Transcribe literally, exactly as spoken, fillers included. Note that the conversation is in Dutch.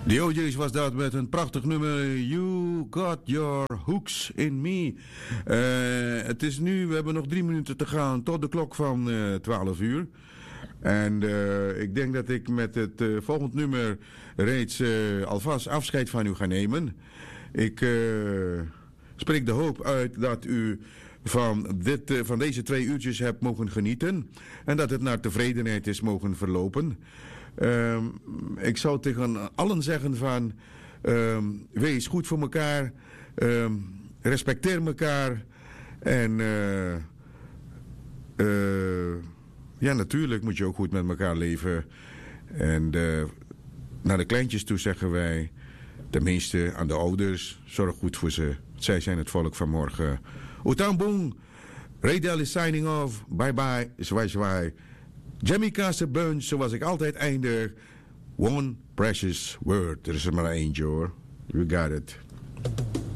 De O J's was dat met een prachtig nummer. You got your hooks in me. Uh, het is nu, we hebben nog drie minuten te gaan tot de klok van uh, twaalf uur. En uh, ik denk dat ik met het uh, volgende nummer reeds uh, alvast afscheid van u ga nemen. Ik uh, spreek de hoop uit dat u van, dit, uh, van deze twee uurtjes hebt mogen genieten. En dat het naar tevredenheid is mogen verlopen. Um, ik zou tegen allen zeggen van um, wees goed voor elkaar, um, respecteer elkaar en uh, uh, ja, natuurlijk moet je ook goed met elkaar leven. En uh, naar de kleintjes toe zeggen wij, tenminste aan de ouders, zorg goed voor ze. Zij zijn het volk van morgen. Oetambong, Redel is signing off, bye bye, zwaai zwaai. Jamie Caster Bunch, zoals ik altijd eindig. One precious word. Er is er maar eentje hoor. You got it.